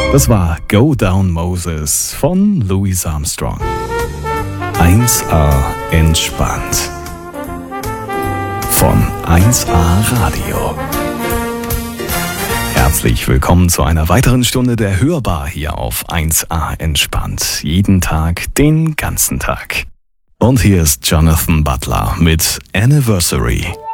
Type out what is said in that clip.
Das war Go Down Moses von Louis Armstrong. 1A entspannt. Von 1A Radio. Herzlich willkommen zu einer weiteren Stunde der Hörbar hier auf 1A entspannt. Jeden Tag, den ganzen Tag. Und hier ist Jonathan Butler mit Anniversary.